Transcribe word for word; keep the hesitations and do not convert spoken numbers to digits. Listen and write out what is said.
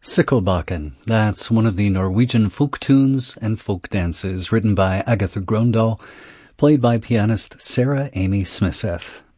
Sikkilbakken, that's one of the Norwegian folk tunes and folk dances written by Agatha Grøndahl, played by pianist Sarah Amy Smithseth.